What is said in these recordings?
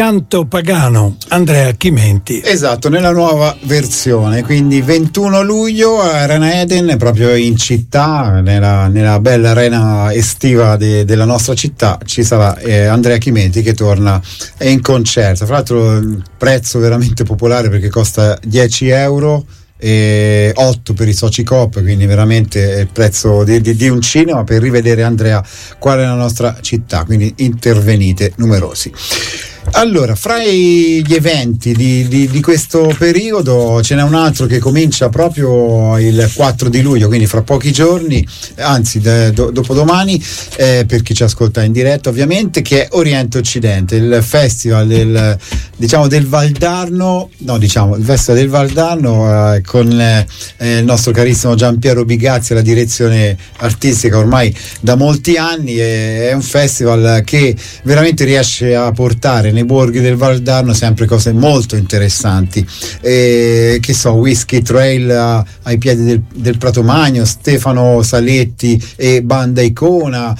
Canto pagano, Andrea Chimenti. Esatto, nella nuova versione, quindi 21 luglio a Arena Eden, proprio in città, nella bella arena estiva della nostra città, ci sarà Andrea Chimenti che torna in concerto. Fra l'altro il prezzo veramente popolare, perché costa 10 euro e 8 per i soci Coop, quindi veramente il prezzo di un cinema per rivedere Andrea qua nella nostra città, quindi intervenite numerosi. Allora, fra gli eventi di questo periodo ce n'è un altro che comincia proprio il 4 di luglio, quindi fra pochi giorni, anzi dopodomani, per chi ci ascolta in diretta ovviamente, che è Oriente Occidente, il festival del Valdarno, il festival del Valdarno, con il nostro carissimo Giampiero Bigazzi alla direzione artistica ormai da molti anni. È un festival che veramente riesce a portare nei borghi del Valdarno sempre cose molto interessanti, Whisky Trail ai piedi del Prato Magno, Stefano Saletti e Banda Icona,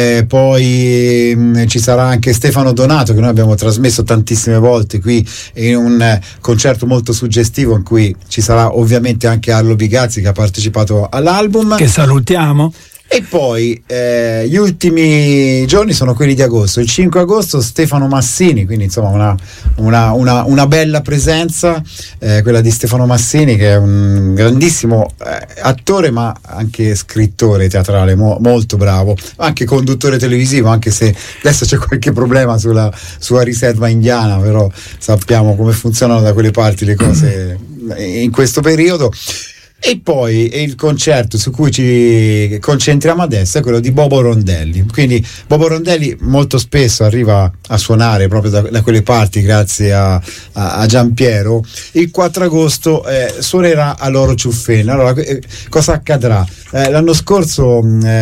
poi ci sarà anche Stefano Donato, che noi abbiamo trasmesso tantissime volte qui in un concerto molto suggestivo, in cui ci sarà ovviamente anche Arlo Bigazzi, che ha partecipato all'album, che salutiamo. E poi gli ultimi giorni sono quelli di agosto. Il 5 agosto Stefano Massini, quindi insomma una bella presenza, quella di Stefano Massini, che è un grandissimo attore, ma anche scrittore teatrale, molto bravo, anche conduttore televisivo, anche se adesso c'è qualche problema sulla sua riserva indiana, però sappiamo come funzionano da quelle parti le cose in questo periodo. E poi il concerto su cui ci concentriamo adesso è quello di Bobo Rondelli. Quindi Bobo Rondelli molto spesso arriva a suonare proprio da quelle parti, grazie a Giampiero. Il 4 agosto suonerà a Loro Ciuffena. Allora, cosa accadrà? L'anno scorso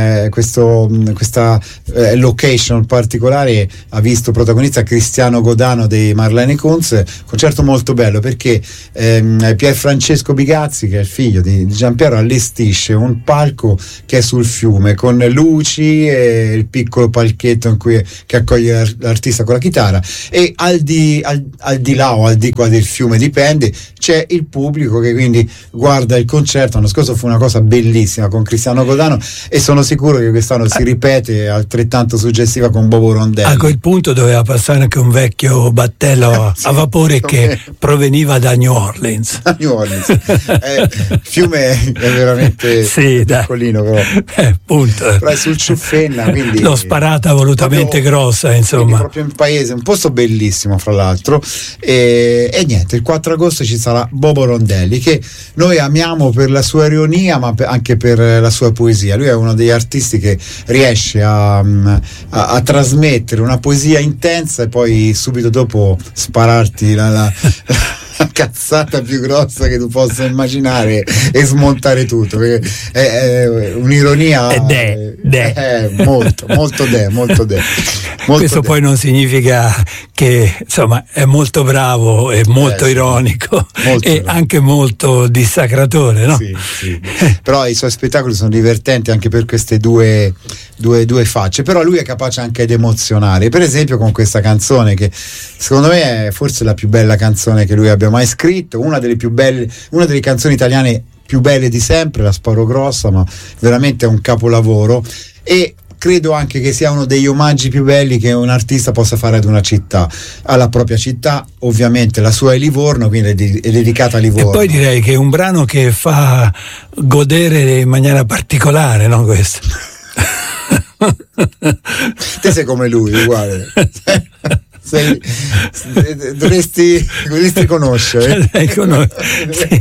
questa location particolare ha visto protagonista Cristiano Godano dei Marlene Kunz, concerto molto bello, perché Pier Francesco Bigazzi, che è il figlio di Giampiero, allestisce un palco che è sul fiume, con luci e il piccolo palchetto che accoglie l'artista con la chitarra, e al di là o al di qua del fiume, dipende, c'è il pubblico che quindi guarda il concerto. L'anno scorso fu una cosa bellissima con Cristiano Godano, e sono sicuro che quest'anno si ripete altrettanto suggestiva con Bobo Rondelli. A quel punto doveva passare anche un vecchio battello a vapore che proveniva da New Orleans. Il fiume è veramente piccolino, però è sul Ciuffenna, quindi l'ho sparata volutamente grossa, insomma, proprio in paese, un posto bellissimo fra l'altro. E niente, il 4 agosto ci sarà Bobo Rondelli, che noi amiamo per la sua ironia, ma anche per la sua poesia. Lui è uno degli artisti che riesce a trasmettere una poesia intensa e poi subito dopo spararti la cazzata più grossa che tu possa immaginare e smontare tutto, perché è un'ironia molto questo poi non significa che insomma è molto bravo e molto ironico, molto e bravo, anche molto dissacratore, no? Sì. Però i suoi spettacoli sono divertenti anche per queste due facce, però lui è capace anche di emozionare, per esempio con questa canzone, che secondo me è forse la più bella canzone che lui abbia mai scritto, una delle canzoni italiane più belle di sempre, La Sparo Grossa, ma veramente è un capolavoro, e credo anche che sia uno degli omaggi più belli che un artista possa fare ad una città, alla propria città. Ovviamente la sua è Livorno, quindi è dedicata a Livorno. E poi direi che è un brano che fa godere in maniera particolare, no, questo? Te sei come lui, uguale. Dovresti conoscere. Sì.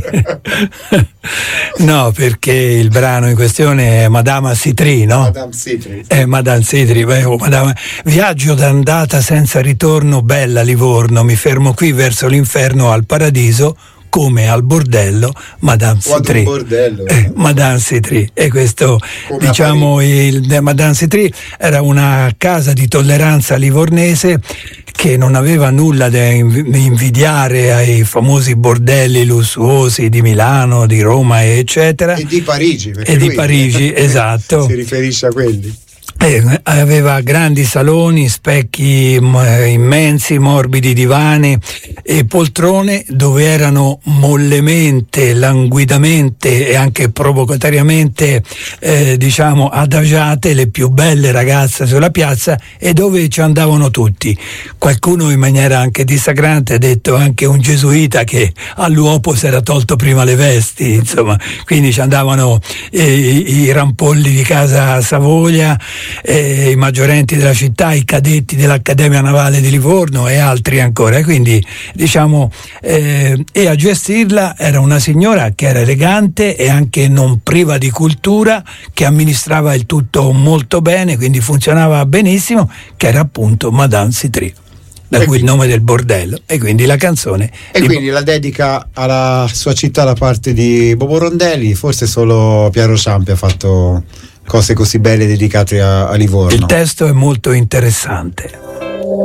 No, perché il brano in questione è Madame Citri, no? Madame Citri. Madame Citri. Viaggio d'andata senza ritorno, bella Livorno, mi fermo qui verso l'inferno, al paradiso, come al bordello, Madame Citri. Madame Citri. E questo, come diciamo, il Madame Citri era una casa di tolleranza livornese che non aveva nulla da invidiare ai famosi bordelli lussuosi di Milano, di Roma, eccetera. E di Parigi. Esatto. Si riferisce a quelli. Aveva grandi saloni, specchi immensi, morbidi divani e poltrone dove erano mollemente, languidamente e anche provocatoriamente adagiate le più belle ragazze sulla piazza, e dove ci andavano tutti. Qualcuno in maniera anche dissacrante ha detto anche un gesuita che all'uopo si era tolto prima le vesti, insomma, quindi ci andavano i rampolli di casa Savoia, i maggiorenti della città, i cadetti dell'Accademia Navale di Livorno e altri ancora, quindi e a gestirla era una signora che era elegante e anche non priva di cultura, che amministrava il tutto molto bene, quindi funzionava benissimo, che era appunto Madame Citri, da cui il nome del bordello, e quindi la canzone. E quindi la dedica alla sua città da parte di Bobo Rondelli. Forse solo Piero Ciampi ha fatto cose così belle dedicate a Livorno. Il testo è molto interessante.